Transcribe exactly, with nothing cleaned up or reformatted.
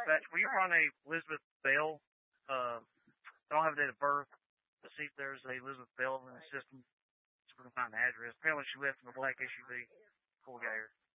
dispatch. Will you run a Elizabeth Bell? Uh, I don't have a date of birth. To see if there's a Elizabeth Bell in the system. So we can find the address. Apparently she left in a black S U V before we got here.